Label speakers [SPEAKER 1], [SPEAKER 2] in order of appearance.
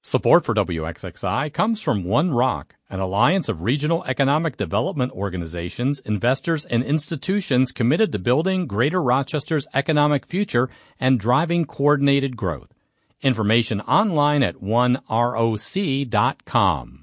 [SPEAKER 1] Support for WXXI comes from One Rock, an alliance of regional economic development organizations, investors, and institutions committed to building Greater Rochester's economic future and driving coordinated growth. Information online at oneroc.com.